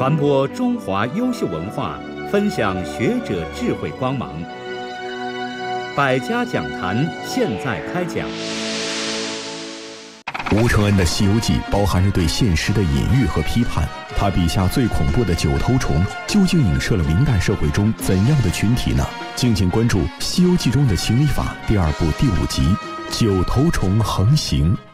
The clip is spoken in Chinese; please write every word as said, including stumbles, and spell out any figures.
传播中华优秀文化，分享学者智慧光芒。百家讲坛现在开讲。 吴承恩的《西游记》包含着对现实的隐喻和批判，他笔下最恐怖的九头虫究竟影射了明代社会中怎样的群体呢？敬请关注《西游记》中的情理法第二部第五集《九头虫横行》。